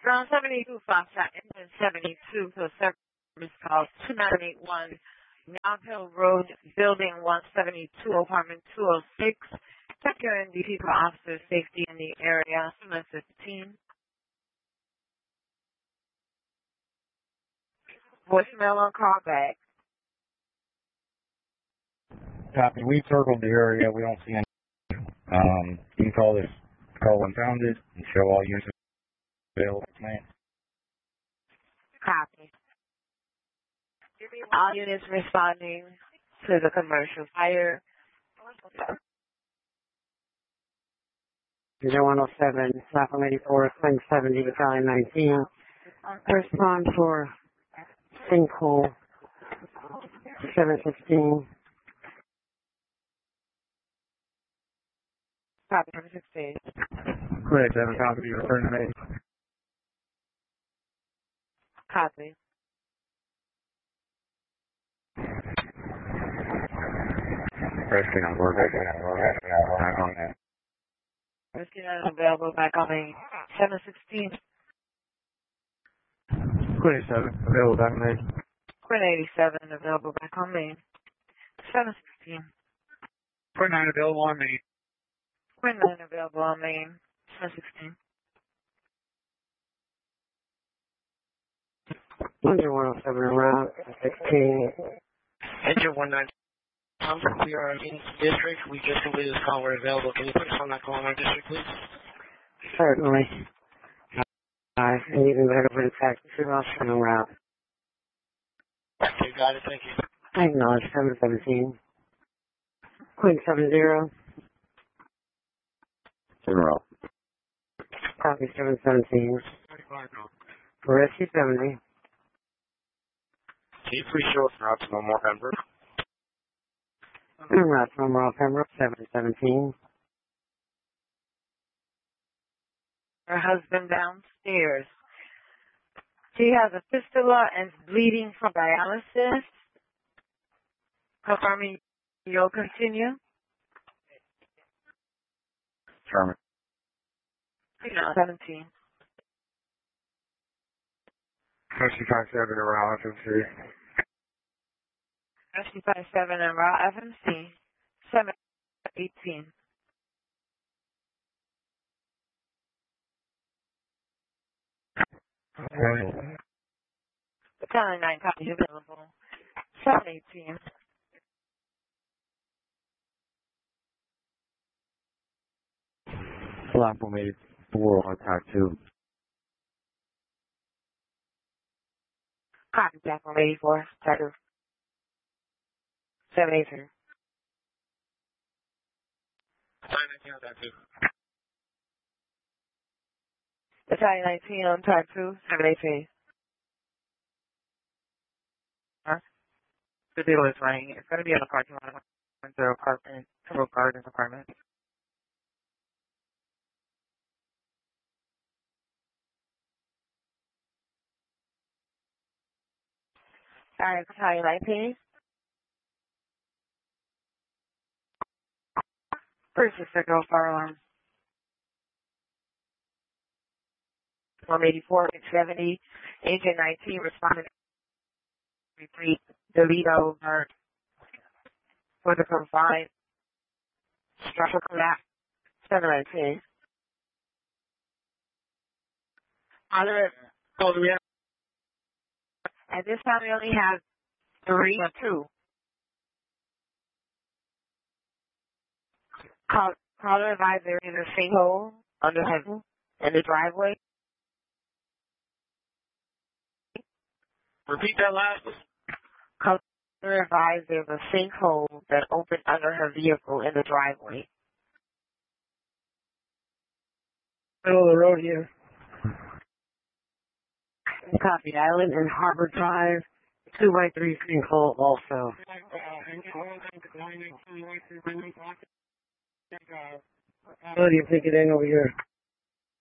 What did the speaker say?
Ground 72, Foxtrot, engine 72, for service call 2981, Mount Hill Road, building 172, apartment 206. Check your NDP for officer safety in the area, 715. Voicemail or call back. Copy. We circled the area. We don't see any. You can call this call when founded and show all units available. Copy. All units responding to the commercial fire. 0107, Platform 84, Swing 70, Battalion 19. Respond for sinkhole 716. Copy, 716. Clear 7, copy. Return to me. Copy. Rescue on board, back on that. Rescue available back on the 716. Queen 7, available back on me. Queen 87, available back on me. 716. Queen 9, available on me. Queen 9, available on me. 716. Under 107 around 16. Engine 19. We are in district. We just completed this call. We're available. Can you put us on that call in our district, please? Certainly. And even better for the taxi off on the route. Okay, got it. Thank you. I acknowledge 717. Queen 70. General. Copy 717. Rescue 70. Can you please show us route to Memorial Pembroke? And route to Memorial Pembroke 717. Her husband downstairs. She has a fistula and is bleeding from dialysis. Confirming you'll continue. Sherman. 17. Rescue 57 around FMC. Rescue 57 and route FMC. 718. Okay. Battalion 9 copies available. 718. Platform 84 on type 2. Copy, platform 84. Type 2. 718. Battalion 19 on type 2. Battalion 19 on type 2. 718. The deal is running. It's going to be in the parking lot of the apartment, Emerald Gardens apartment. Alright, Battalion 19. First is signal fire alarm. 184, 670, Agent 19 responded to retreat, delete over for the confined structural collapse. 719. At this time, we only have 3 or 2. Caller advised there is a sinkhole under heaven in the driveway. Repeat that last. Caller advised there's a sinkhole that opened under her vehicle in the driveway. Middle of the road here. Copy Island and Harbor Drive. 2x3 sinkhole also. What do you think it in over here?